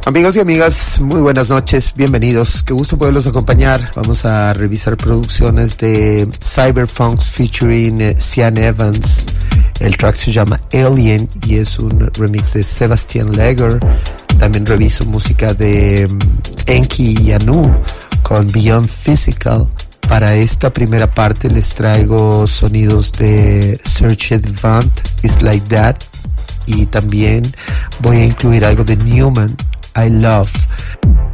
Amigos y amigas, muy buenas noches, bienvenidos, qué gusto poderlos acompañar. Vamos a revisar producciones de Cyberfunks featuring Sian Evans. El track se llama Alien y es un remix de Sebastian Leger. También reviso música de Enki y Anu con Beyond Physical. Para esta primera parte les traigo sonidos de Serge Devant, It's Like That, y también voy a incluir algo de Newman, I Love.